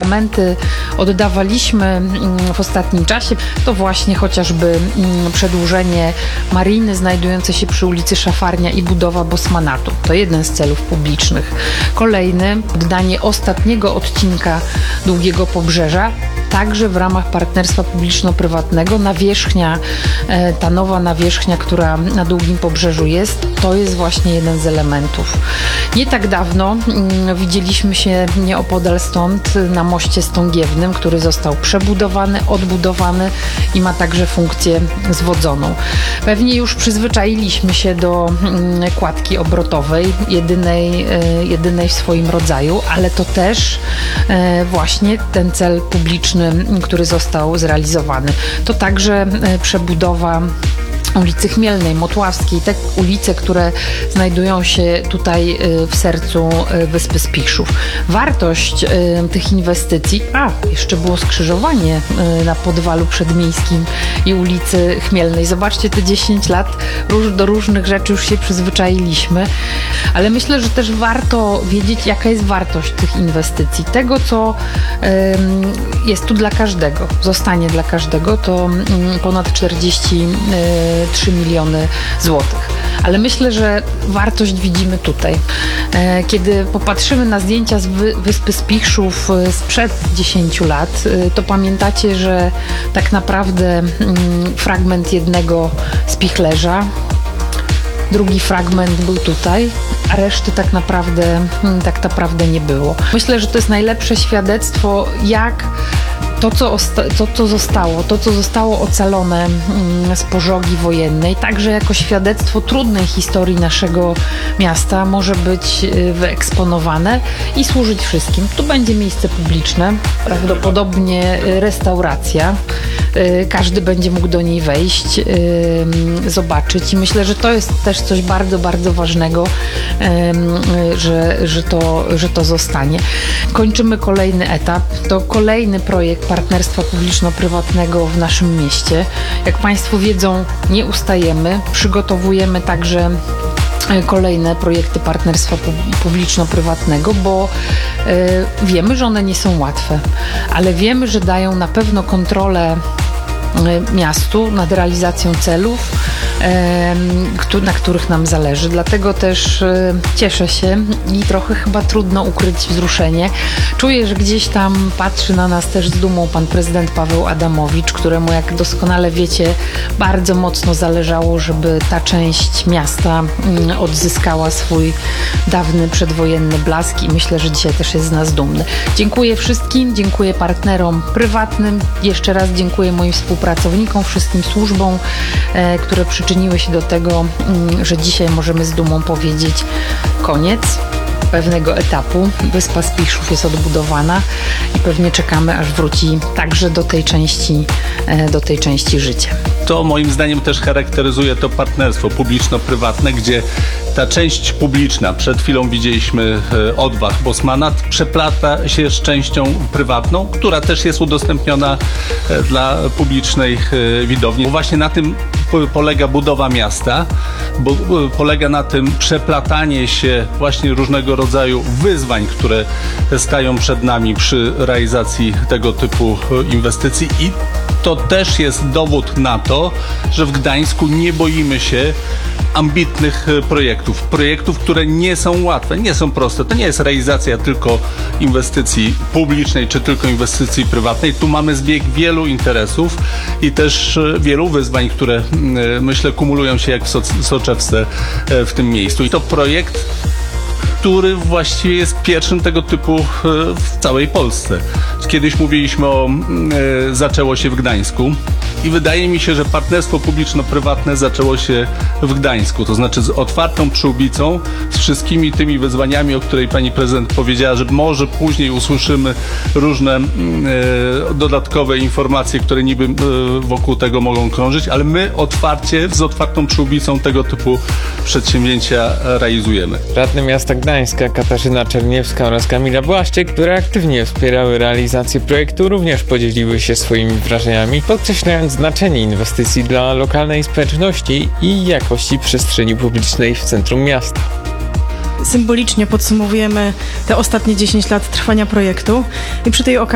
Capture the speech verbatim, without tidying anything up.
elementy oddawaliśmy w ostatnim czasie, to właśnie chociażby przedłużenie mariny znajdującej się przy ulicy Szafarnia i budowa Bosmanatu. To jeden z celów publicznych. Kolejny, oddanie ostatniego odcinka Długiego Pobrzeża, także w ramach partnerstwa publiczno-prywatnego. Nawierzchnia, ta nowa nawierzchnia, która na Długim Pobrzeżu jest, to jest właśnie jeden z elementów. Nie tak dawno widzieliśmy się nieopodal stąd na moście Stągiewnym, który został przebudowany, odbudowany i ma także funkcję zwodzoną. Pewnie już przyzwyczailiśmy się do kładki obrotowej, jedynej, jedynej w swoim rodzaju, ale to też właśnie ten cel publiczny, który został zrealizowany. To także przebudowa ulicy Chmielnej, Motławskiej, te ulice, które znajdują się tutaj w sercu Wyspy Spichrzów. Wartość tych inwestycji, a jeszcze było skrzyżowanie na Podwalu Przedmiejskim i ulicy Chmielnej. Zobaczcie, te dziesięć lat do różnych rzeczy już się przyzwyczailiśmy, ale myślę, że też warto wiedzieć, jaka jest wartość tych inwestycji. Tego, co jest tu dla każdego, zostanie dla każdego, to ponad czterdzieści trzy miliony złotych. Ale myślę, że wartość widzimy tutaj. Kiedy popatrzymy na zdjęcia z Wyspy Spichrzów sprzed dziesięciu lat, to pamiętacie, że tak naprawdę fragment jednego spichlerza, drugi fragment był tutaj, a reszty tak naprawdę, tak naprawdę nie było. Myślę, że to jest najlepsze świadectwo, jak To co, to, co zostało, to, co zostało ocalone z pożogi wojennej, także jako świadectwo trudnej historii naszego miasta, może być wyeksponowane i służyć wszystkim. Tu będzie miejsce publiczne, prawdopodobnie restauracja. Każdy będzie mógł do niej wejść, zobaczyć i myślę, że to jest też coś bardzo, bardzo ważnego, że, że, to, że to zostanie. Kończymy kolejny etap. To kolejny projekt partnerstwa publiczno-prywatnego w naszym mieście. Jak Państwo wiedzą, nie ustajemy. Przygotowujemy także kolejne projekty partnerstwa publiczno-prywatnego, bo y, wiemy, że one nie są łatwe, ale wiemy, że dają na pewno kontrolę y, miastu nad realizacją celów, y, na których nam zależy. Dlatego też y, cieszę się i trochę chyba trudno ukryć wzruszenie. Czuję, że gdzieś tam patrzy na nas też z dumą pan prezydent Paweł Adamowicz, któremu, jak doskonale wiecie, bardzo mocno zależało, żeby ta część miasta y, odzyskała swój dawny, przedwojenny blask i myślę, że dzisiaj też jest z nas dumny. Dziękuję wszystkim, dziękuję partnerom prywatnym, jeszcze raz dziękuję moim współpracownikom, wszystkim służbom, e, które przyczyniły się do tego, m, że dzisiaj możemy z dumą powiedzieć: koniec pewnego etapu. Wyspa Spichrzów jest odbudowana i pewnie czekamy, aż wróci także do tej części, e, do tej części życia. To moim zdaniem też charakteryzuje to partnerstwo publiczno-prywatne, gdzie ta część publiczna, przed chwilą widzieliśmy odwach Bosmanat, przeplata się z częścią prywatną, która też jest udostępniona dla publicznej widowni. Bo właśnie na tym polega budowa miasta, bo polega na tym przeplatanie się właśnie różnego rodzaju wyzwań, które stają przed nami przy realizacji tego typu inwestycji i to też jest dowód na to, że w Gdańsku nie boimy się ambitnych projektów. Projektów, które nie są łatwe, nie są proste. To nie jest realizacja tylko inwestycji publicznej, czy tylko inwestycji prywatnej. Tu mamy zbieg wielu interesów i też wielu wyzwań, które myślę kumulują się jak w soczewce w tym miejscu. I to projekt, który właściwie jest pierwszym tego typu w całej Polsce. Kiedyś mówiliśmy o e, zaczęło się w Gdańsku i wydaje mi się, że partnerstwo publiczno-prywatne zaczęło się w Gdańsku, to znaczy z otwartą przyłbicą, z wszystkimi tymi wyzwaniami, o której pani prezydent powiedziała, że może później usłyszymy różne e, dodatkowe informacje, które niby e, wokół tego mogą krążyć, ale my otwarcie, z otwartą przyłbicą tego typu przedsięwzięcia realizujemy. Radny miasta Gdańska Katarzyna Czerniewska oraz Kamila Błaszczyk, które aktywnie wspierały realizację projektu, również podzieliły się swoimi wrażeniami, podkreślając znaczenie inwestycji dla lokalnej społeczności i jakości przestrzeni publicznej w centrum miasta. Symbolicznie podsumowujemy te ostatnie dziesięć lat trwania projektu i przy tej okazji